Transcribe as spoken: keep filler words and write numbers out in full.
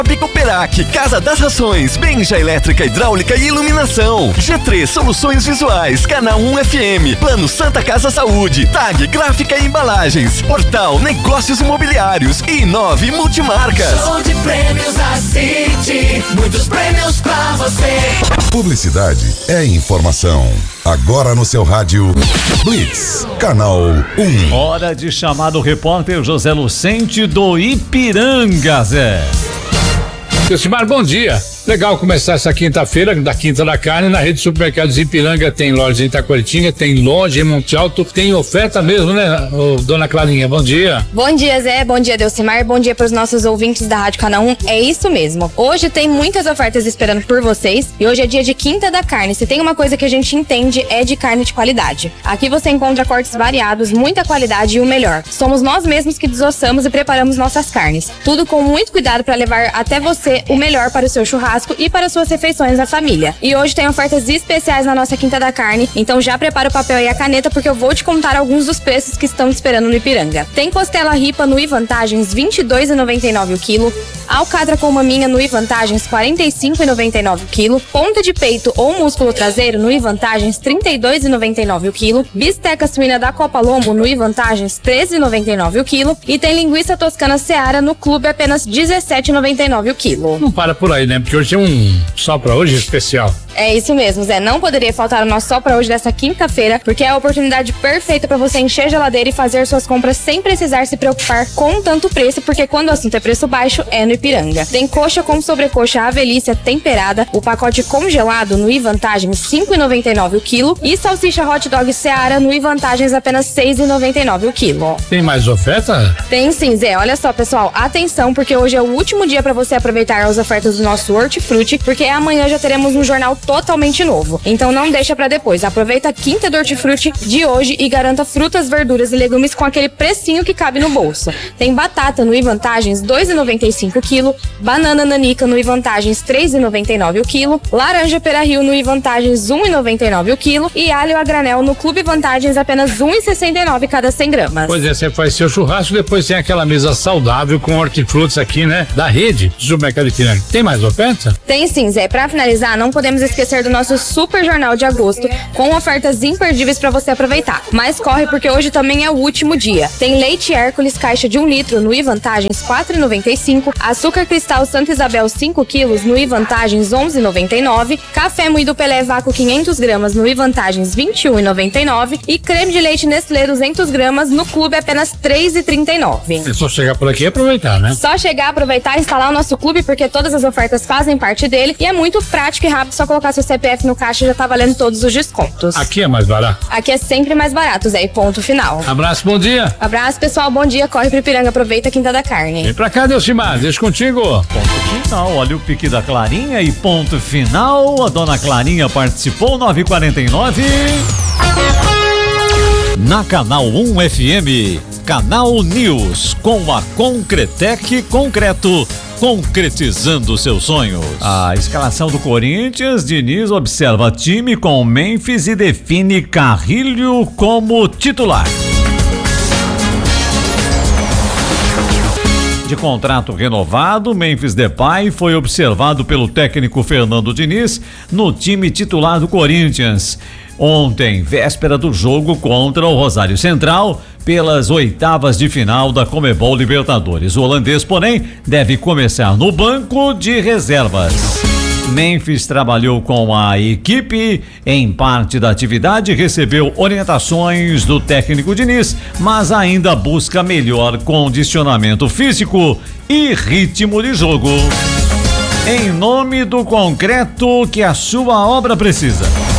Coperac, Casa das Rações, Benja Elétrica, Hidráulica e Iluminação, G três Soluções Visuais, Canal um F M, Plano Santa Casa Saúde, Tag Gráfica e Embalagens, Portal Negócios Imobiliários e Nove Multimarcas. Show de prêmios da City, muitos prêmios pra você. Publicidade é informação. Agora no seu rádio, Blitz, Canal um. Hora de chamar o repórter José Lucente do Ipiranga, Zé. Silmar, bom dia. Legal começar essa quinta-feira, da Quinta da Carne, na rede de supermercados Ipiranga. Tem loja em Itacoaritinga, tem loja em Monte Alto, tem oferta mesmo, né, ô, dona Clarinha? Bom dia. Bom dia, Zé. Bom dia, Delcimar. Bom dia para os nossos ouvintes da Rádio Canal um. É isso mesmo. Hoje tem muitas ofertas esperando por vocês e hoje é dia de Quinta da Carne. Se tem uma coisa que a gente entende é de carne de qualidade. Aqui você encontra cortes variados, muita qualidade e o melhor. Somos nós mesmos que desossamos e preparamos nossas carnes. Tudo com muito cuidado para levar até você o melhor para o seu churrasco e para suas refeições da família. E hoje tem ofertas especiais na nossa Quinta da Carne, então já prepara o papel e a caneta porque eu vou te contar alguns dos preços que estão te esperando no Ipiranga. Tem costela ripa no iVantagens vinte e dois reais e noventa e nove centavos o quilo, alcatra com maminha no iVantagens quarenta e cinco reais e noventa e nove centavos o quilo, ponta de peito ou músculo traseiro no iVantagens trinta e dois reais e noventa e nove centavos o quilo, bisteca suína da Copa Lombo no iVantagens treze reais e noventa e nove centavos o quilo e tem linguiça toscana Seara no clube apenas dezessete reais e noventa e nove centavos o quilo. Não para por aí, né? Porque hoje tem um só pra hoje especial. É isso mesmo, Zé. Não poderia faltar o nosso só pra hoje dessa quinta-feira, porque é a oportunidade perfeita pra você encher a geladeira e fazer suas compras sem precisar se preocupar com tanto preço, porque quando o assunto é preço baixo, é no Ipiranga. Tem coxa com sobrecoxa avelícia temperada, o pacote congelado no iVantagens cinco reais e noventa e nove centavos o quilo e salsicha hot dog Seara no iVantagens apenas seis reais e noventa e nove centavos o quilo. Tem mais oferta? Tem sim, Zé. Olha só, pessoal, atenção, porque hoje é o último dia pra você aproveitar as ofertas do nosso Hortifruti, porque amanhã já teremos um jornal totalmente novo. Então não deixa pra depois. Aproveita a Quinta do Hortifruti de hoje e garanta frutas, verduras e legumes com aquele precinho que cabe no bolso. Tem batata no iVantagens dois reais e noventa e cinco centavos o quilo, banana nanica no iVantagens três reais e noventa e nove centavos o quilo, laranja Pera-Rio no iVantagens um real e noventa e nove centavos o quilo e alho a granel no Clube Vantagens apenas um real e sessenta e nove centavos cada cem gramas. Pois é, você faz seu churrasco, depois tem aquela mesa saudável com hortifrutis aqui, né? Da rede do supermercado Ipiranga. Tem mais oferta? Tem sim, Zé. Pra finalizar, não podemos esquecer do nosso super jornal de agosto, com ofertas imperdíveis pra você aproveitar. Mas corre porque hoje também é o último dia. Tem leite Hércules caixa de um litro no iVantagens quatro reais e noventa e cinco centavos, açúcar cristal Santa Isabel cinco quilos no iVantagens onze reais e noventa e nove centavos, café moído Pelé Vácuo quinhentas gramas no iVantagens vinte e um reais e noventa e nove centavos e creme de leite Nestlé duzentas gramas no clube apenas três reais e trinta e nove centavos. É só chegar por aqui e aproveitar, né? Só chegar, aproveitar e instalar o nosso clube porque todas as ofertas fazem parte dele e é muito prático e rápido, só colocar seu C P F no caixa e já tá valendo todos os descontos. Aqui é mais barato? Aqui é sempre mais barato, Zé, e ponto final. Abraço, bom dia. Abraço, pessoal, bom dia, corre pro Ipiranga, aproveita a Quinta da Carne. Vem pra cá, Delcimar, deixa contigo. Ponto final, olha o pique da Clarinha e ponto final, a dona Clarinha participou, nove e quarenta e nove. Na Canal um F M, Canal News, com a Concretec Concreto, concretizando seus sonhos. A escalação do Corinthians, Diniz observa time com Memphis e define Carrilho como titular. De contrato renovado, Memphis Depay foi observado pelo técnico Fernando Diniz no time titular do Corinthians. Ontem, véspera do jogo contra o Rosário Central, pelas oitavas de final da Conmebol Libertadores. O holandês, porém, deve começar no banco de reservas. Memphis trabalhou com a equipe em parte da atividade, recebeu orientações do técnico Diniz, mas ainda busca melhor condicionamento físico e ritmo de jogo. Em nome do concreto que a sua obra precisa.